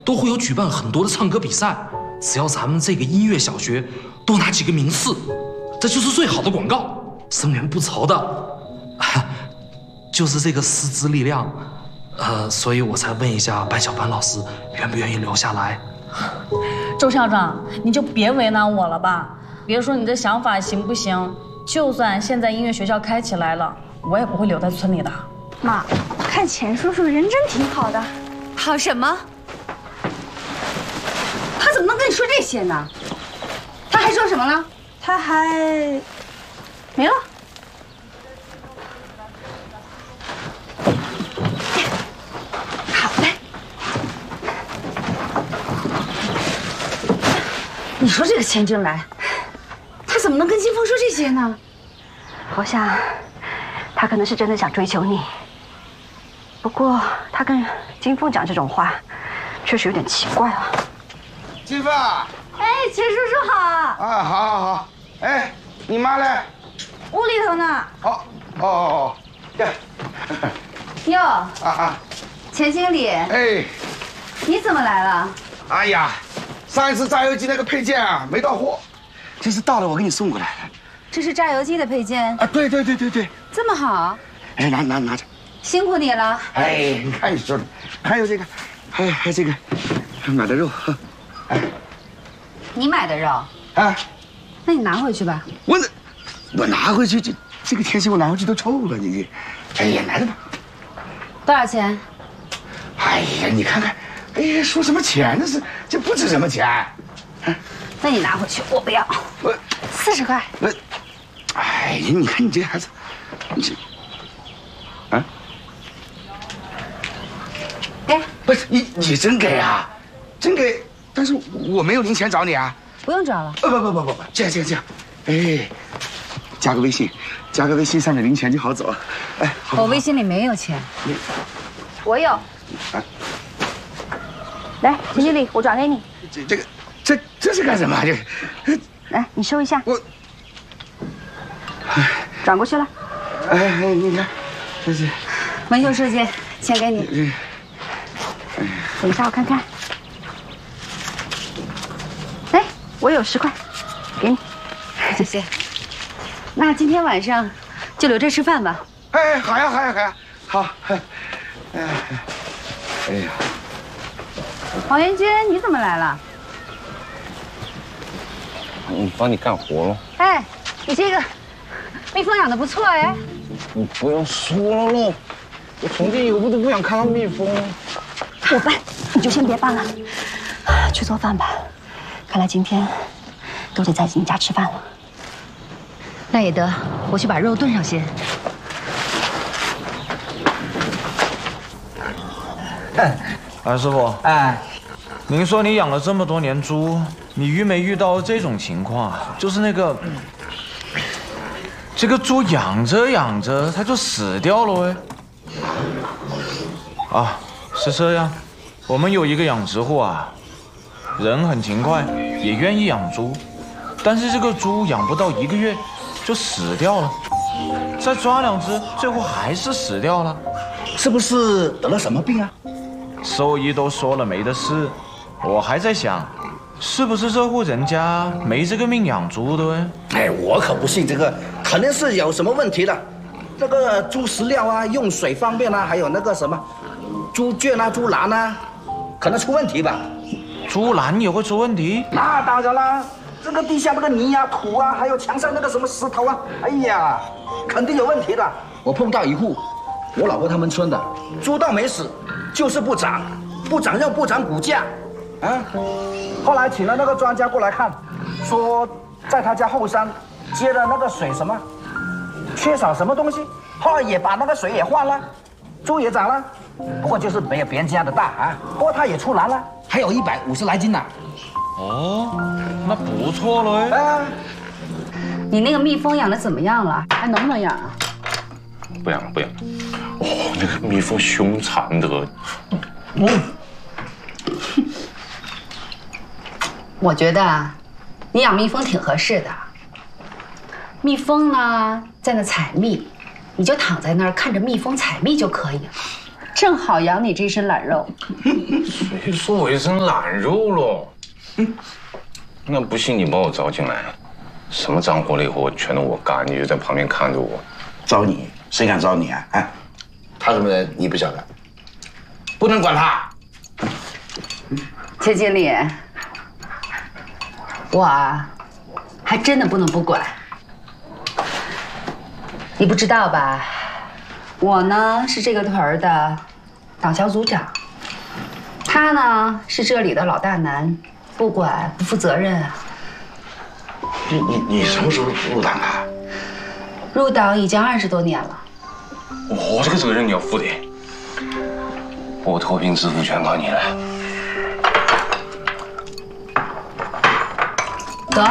都会有举办很多的唱歌比赛。只要咱们这个音乐小学多拿几个名次，这就是最好的广告，生源不愁的。就是这个师资力量，所以我才问一下班小班老师愿不愿意留下来。 周校长，你就别为难我了吧。别说你这想法行不行，就算现在音乐学校开起来了，我也不会留在村里的。 妈，我看钱叔叔人真挺好的。 好什么？他怎么能跟你说这些呢？他还说什么了？ 他还没了。 好嘞。你说这个钱真来，他怎么能跟金峰说这些呢？ 我想，他可能是真的想追求你。不过他跟金峰讲这种话，确实有点奇怪啊。 金峰， 哎，钱叔叔好。 啊，好。哎，你妈嘞？ 屋里头呢。 哦，呀。 哟。 啊。 钱经理。 哎。 你怎么来了？ 哎呀，上一次榨油机那个配件啊没到货，这次到了，我给你送过来了。 这是榨油机的配件啊？对。 这么好。 哎，拿着。 辛苦你了。 哎，你看你说的，还有这个，还有这个买的肉。哎， 你买的肉啊？ 那你拿回去吧。 我拿回去，这个天气我拿回去都臭了，你。哎呀，来了吧。 多少钱？ 哎呀，你看看，哎呀，说什么钱呢？这不值什么钱。 那你拿回去，我不要。 我 40块。 哎呀，你看你这孩子，你这，啊？ 给。 不是你真给啊？真给？但是我没有零钱找你啊。 不用找了。 不，这样，哎，加个微信上面零钱就好走。哎， 我微信里没有钱。我有。 啊。 来，钱经理，我转给你。 这是干什么？ 来，你收一下。 我。 转过去了。 哎，你看，这是。 文秀书记，钱给你。等一下，我看看。哎，我有10块，给你。谢谢。那今天晚上就留这吃饭吧。 哎，好呀，好。哎呀， 黄元军，你怎么来了？ 帮你干活了。 哎，你这个蜜蜂养的不错哎。 你不要说了喽，我从今以后都不想看到蜜蜂。 我办，你就先别办了，去做饭吧。看来今天都得在你家吃饭了。 那也得，我去把肉炖上先。 哎，师傅， 哎， 您说你养了这么多年猪，你遇没遇到这种情况？就是这个猪养着它就死掉了哎。啊，是这样，我们有一个养殖户啊，人很勤快，也愿意养猪，但是这个猪养不到1个月就死掉了，再抓2只，最后还是死掉了。 是不是得了什么病啊？ 兽医都说了没的事，我还在想，是不是这户人家没这个命养猪的？ 哎，我可不信这个，肯定是有什么问题的。那个猪饲料啊，用水方面啊，还有那个什么猪圈啊、猪栏啊，可能出问题吧。 猪栏也会出问题？ 那当然啦，这个地下那个泥啊、土啊，还有墙上那个什么石头啊，哎呀，肯定有问题的。我碰到一户，我老婆他们村的，猪倒没死，就是不长又不长骨架，啊。后来请了那个专家过来看，说在他家后山接了那个水什么，缺少什么东西，后来也把那个水也换了，猪也长了，不过就是没有别人家的大啊。不过它也出栏了，还有150来斤呢。 哦，那不错了哎。 你那个蜜蜂养的怎么样了？还能不能养啊？ 不养了。哦，那个蜜蜂凶残的。 我觉得啊，你养蜜蜂挺合适的。蜜蜂呢，在那采蜜，你就躺在那儿看着蜜蜂采蜜就可以了。 正好养你这身懒肉。 谁说我一身懒肉了？那不信你把我招进来，什么脏活累活全都我干，你就在旁边看着我。 招你？谁敢招你啊？哎，他什么人你不晓得，不能管他。 钱经理，我啊，还真的不能不管。你不知道吧？我呢是这个团的党小组长，他呢是这里的老大难，不管不负责任啊。 你什么时候入党啊？ 入党已经20多年了。 我这个责任你要负的，我脱贫致富全靠你了。 得，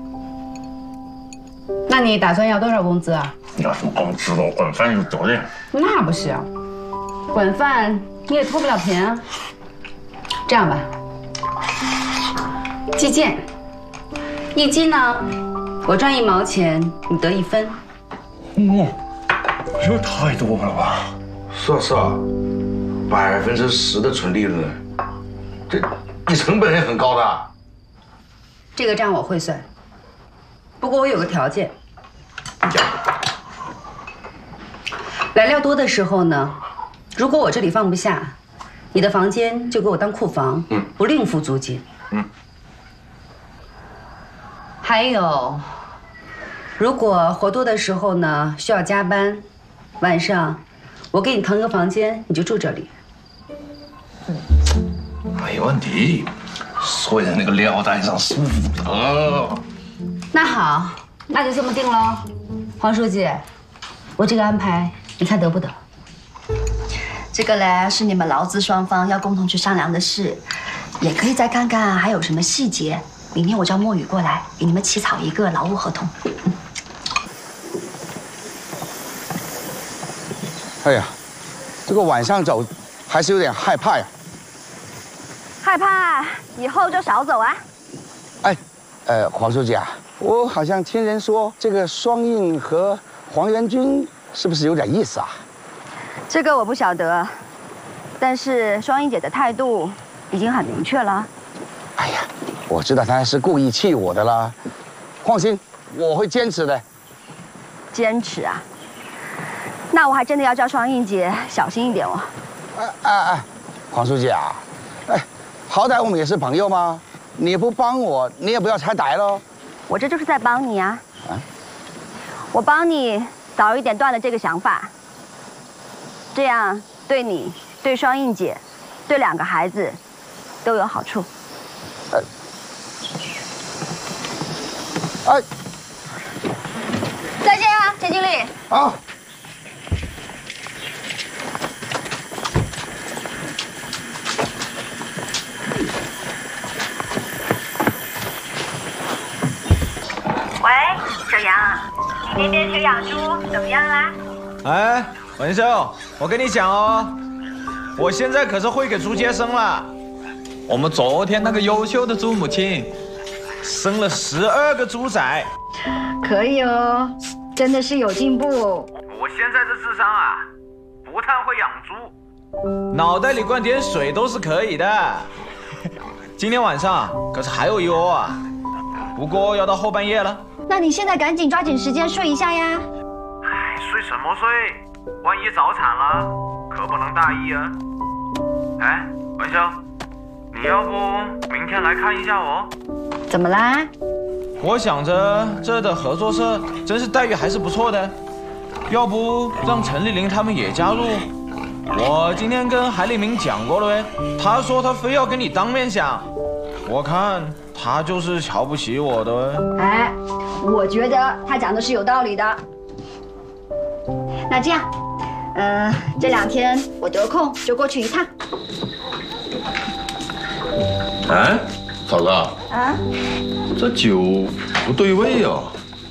那你打算要多少工资啊？ 要什么工资了？管饭就得了。 那不行，管饭你也脱不了贫啊。这样吧，计件，1斤呢，我赚1毛钱，你得1分。 这太多了吧？ 是啊，10%的纯利润，这你成本也很高的。 这个账我会算，不过我有个条件。来料多的时候呢，如果我这里放不下，你的房间就给我当库房，不另付租金。还有，如果活多的时候呢，需要加班，晚上我给你腾个房间，你就住这里。 没问题，睡在那个料袋上舒服的。 那好，那就这么定喽。黄书记，我这个安排你看得不得？ 这个嘞是你们劳资双方要共同去商量的事，也可以再看看还有什么细节。明天我叫墨雨过来给你们起草一个劳务合同。 哎呀，这个晚上走还是有点害怕呀。 害怕以后就少走啊。 哎，黄书记啊，我好像听人说这个双印和黄元军是不是有点意思啊？ 这个我不晓得，但是双英姐的态度已经很明确了。 哎呀，我知道她是故意气我的啦。放心，我会坚持的。 坚持啊？那我还真的要叫双英姐小心一点哦。 黄书记啊，好歹我们也是朋友嘛，你不帮我，你也不要拆台喽。 我这就是在帮你啊。我帮你早一点断了这个想法，这样对你、对双英姐、对2个孩子都有好处。再见啊，钱经理。 好。 喂，小杨，你那边学养猪怎么样啦？ 哎，文秀，我跟你讲哦，我现在可是会给猪接生了。我们昨天那个优秀的猪母亲生了12个猪仔。 可以哦，真的是有进步。 我现在这智商啊，不但会养猪，脑袋里灌点水都是可以的。今天晚上可是还有一窝啊，不过要到后半夜了。 那你现在赶紧抓紧时间睡一下呀。 哎，睡什么睡？万一早产了，可不能大意啊。哎，文秀，你要不明天来看一下我？ 怎么啦？ 我想着这的合作社真是待遇还是不错的，要不让陈丽玲他们也加入？我今天跟海立明讲过了，他说他非要跟你当面讲，我看他就是瞧不起我的。 哎，我觉得他讲的是有道理的。那这样，这2天我得空就过去一趟。 哎，嫂子啊， 这酒不对味啊！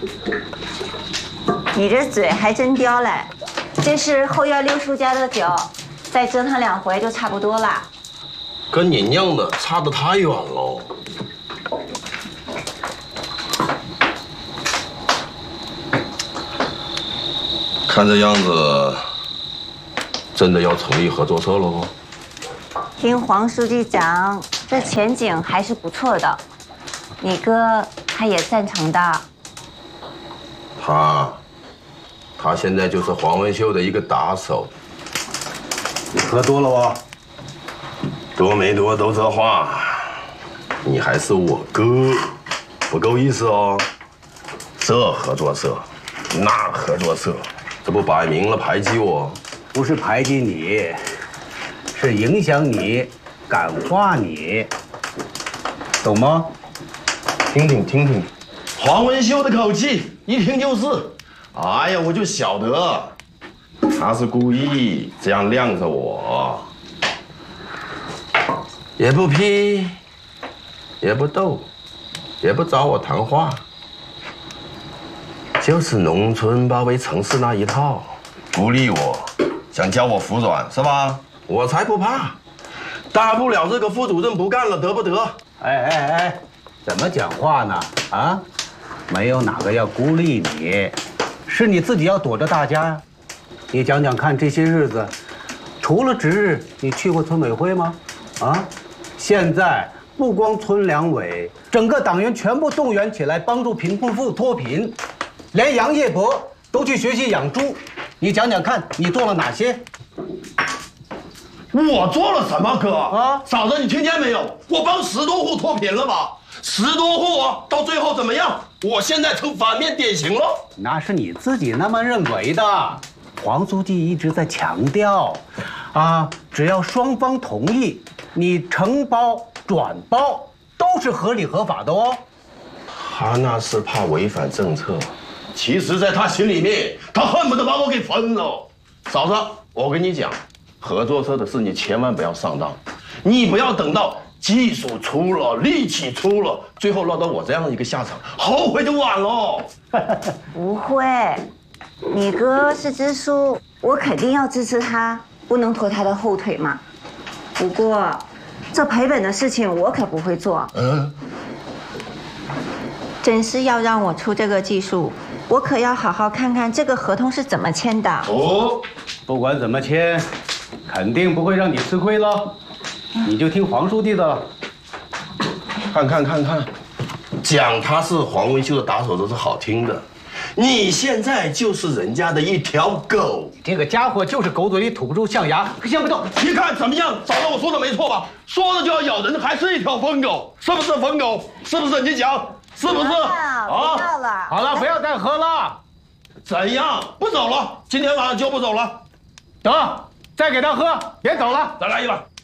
你这嘴还真刁嘞！这是后院六叔家的酒，再折腾2回就差不多啦。 跟你酿的差得太远喽。看这样子， 真的要成立合作社喽？ 听黄书记讲，这前景还是不错的。你哥他也赞成的。 他现在就是黄文秀的一个打手。 你喝多了吧？ 多没多都这话。你还是我哥，不够意思哦。这合作社，那合作社，这不摆明了排挤我？ 不是排挤你，是影响你，感化你，懂吗？ 听，黄文秀的口气，一听就是。哎呀，我就晓得，他是故意这样晾着我，也不批，也不斗，也不找我谈话，就是农村包围城市那一套，孤立我，想叫我服软是吧？我才不怕，大不了这个副主任不干了，得不得？ 哎，怎么讲话呢？啊，没有哪个要孤立你。是你自己要躲着大家呀！你讲讲看，这些日子，除了值日，你去过村委会吗？啊，现在不光村两委，整个党员全部动员起来帮助贫困户脱贫，连杨业伯都去学习养猪。你讲讲看，你做了哪些？ 我做了什么，哥？啊，嫂子，你听见没有？我帮10多户脱贫了吧？10多户啊，到最后怎么样？我现在成反面典型了。 那是你自己那么认为的。黄书记一直在强调，只要双方同意，你承包转包都是合理合法的哦。 他那是怕违反政策，其实在他心里面，他恨不得把我给分了。嫂子，我跟你讲，合作社的事你千万不要上当，你不要等到技术出了，力气出了，最后落到我这样一个下场，后悔就晚了。 不会，你哥是支书，我肯定要支持他，不能拖他的后腿嘛。不过，这赔本的事情我可不会做。真是要让我出这个技术，我可要好好看看这个合同是怎么签的。 不管怎么签，肯定不会让你吃亏了。你就听黄书记的了。 看，讲他是黄文秀的打手都是好听的，你现在就是人家的一条狗。 这个家伙就是狗嘴里吐不出象牙，可想不到。 你看怎么样？嫂子，我说的没错吧？说了就要咬人，还是一条疯狗，是不是疯狗？是不是？你讲是不是？ 不要了， 好了，不要再喝了。 怎样？不走了？今天晚上就不走了。 得，再给他喝，别走了。 再来一碗。